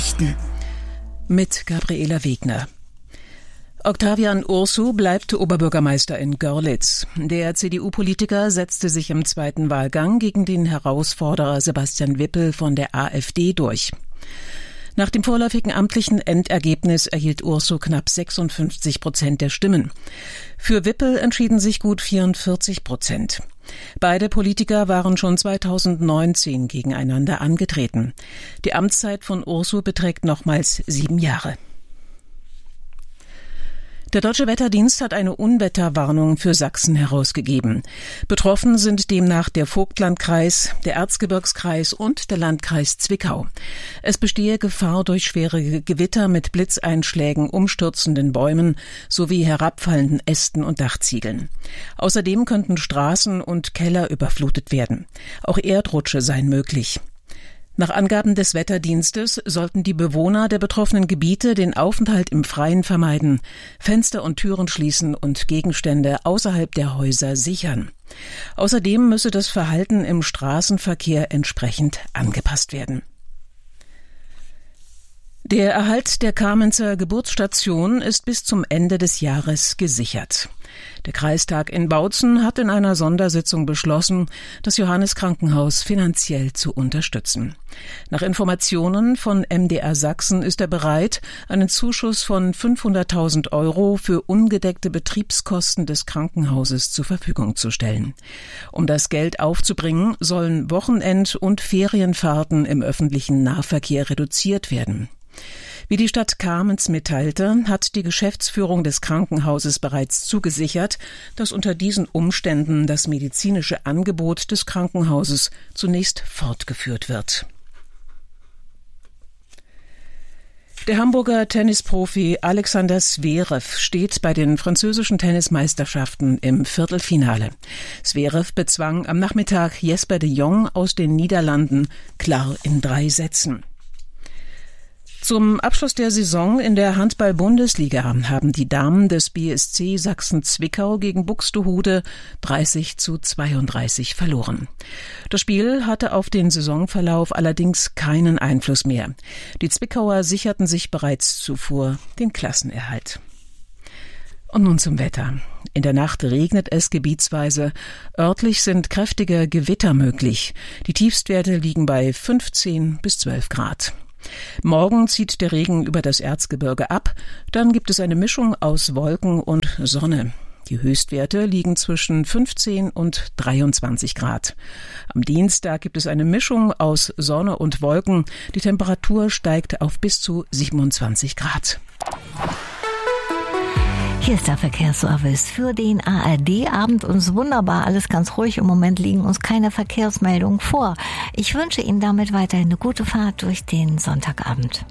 Nachrichten mit Gabriela Wegner. Octavian Ursu bleibt Oberbürgermeister in Görlitz. Der CDU-Politiker setzte sich im zweiten Wahlgang gegen den Herausforderer Sebastian Wippel von der AfD durch. Nach dem vorläufigen amtlichen Endergebnis erhielt Ursu knapp 56% der Stimmen. Für Wippel entschieden sich gut 44%. Beide Politiker waren schon 2019 gegeneinander angetreten. Die Amtszeit von Ursu beträgt nochmals 7 Jahre. Der Deutsche Wetterdienst hat eine Unwetterwarnung für Sachsen herausgegeben. Betroffen sind demnach der Vogtlandkreis, der Erzgebirgskreis und der Landkreis Zwickau. Es bestehe Gefahr durch schwere Gewitter mit Blitzeinschlägen, umstürzenden Bäumen sowie herabfallenden Ästen und Dachziegeln. Außerdem könnten Straßen und Keller überflutet werden. Auch Erdrutsche seien möglich. Nach Angaben des Wetterdienstes sollten die Bewohner der betroffenen Gebiete den Aufenthalt im Freien vermeiden, Fenster und Türen schließen und Gegenstände außerhalb der Häuser sichern. Außerdem müsse das Verhalten im Straßenverkehr entsprechend angepasst werden. Der Erhalt der Kamenzer Geburtsstation ist bis zum Ende des Jahres gesichert. Der Kreistag in Bautzen hat in einer Sondersitzung beschlossen, das Johannes-Krankenhaus finanziell zu unterstützen. Nach Informationen von MDR Sachsen ist er bereit, einen Zuschuss von 500.000 € für ungedeckte Betriebskosten des Krankenhauses zur Verfügung zu stellen. Um das Geld aufzubringen, sollen Wochenend- und Ferienfahrten im öffentlichen Nahverkehr reduziert werden. Wie die Stadt Kamenz mitteilte, hat die Geschäftsführung des Krankenhauses bereits zugesichert, dass unter diesen Umständen das medizinische Angebot des Krankenhauses zunächst fortgeführt wird. Der Hamburger Tennisprofi Alexander Zverev steht bei den französischen Tennismeisterschaften im Viertelfinale. Zverev bezwang am Nachmittag Jesper de Jong aus den Niederlanden klar in 3 Sätzen. Zum Abschluss der Saison in der Handball-Bundesliga haben die Damen des BSC Sachsen-Zwickau gegen Buxtehude 30:32 verloren. Das Spiel hatte auf den Saisonverlauf allerdings keinen Einfluss mehr. Die Zwickauer sicherten sich bereits zuvor den Klassenerhalt. Und nun zum Wetter. In der Nacht regnet es gebietsweise. Örtlich sind kräftige Gewitter möglich. Die Tiefstwerte liegen bei 15 bis 12 Grad. Morgen zieht der Regen über das Erzgebirge ab, dann gibt es eine Mischung aus Wolken und Sonne. Die Höchstwerte liegen zwischen 15 und 23 Grad. Am Dienstag gibt es eine Mischung aus Sonne und Wolken. Die Temperatur steigt auf bis zu 27 Grad. Hier ist der Verkehrsservice für den ARD-Abend. Uns wunderbar, alles ganz ruhig. Im Moment liegen uns keine Verkehrsmeldungen vor. Ich wünsche Ihnen damit weiterhin eine gute Fahrt durch den Sonntagabend.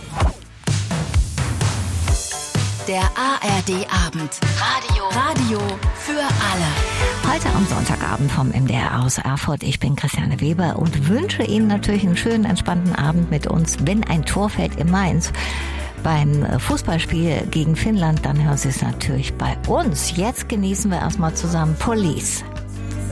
Der ARD-Abend. Radio für alle. Heute am Sonntagabend vom MDR aus Erfurt. Ich bin Christiane Weber und wünsche Ihnen natürlich einen schönen, entspannten Abend mit uns. Wenn ein Tor fällt in Mainz beim Fußballspiel gegen Finnland, dann hören Sie es natürlich bei uns. Jetzt genießen wir erstmal zusammen Police.